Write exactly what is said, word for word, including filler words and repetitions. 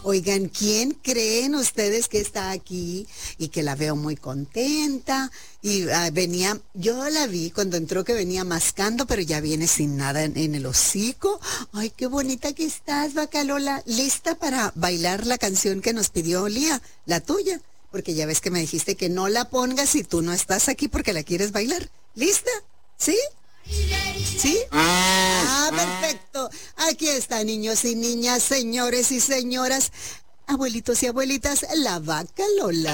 Oigan, ¿quién creen ustedes que está aquí y que la veo muy contenta? Y uh, venía, yo la vi cuando entró que venía mascando, pero ya viene sin nada en, en el hocico. Ay, qué bonita que estás, Bacalola. ¿Lista para bailar la canción que nos pidió Lía, la tuya? Porque ya ves que me dijiste que no la pongas si tú no estás aquí porque la quieres bailar. ¿Lista? ¿Sí? ¿Sí? Ah, perfecto. Aquí está, niños y niñas, señores y señoras, abuelitos y abuelitas, la Bacalola.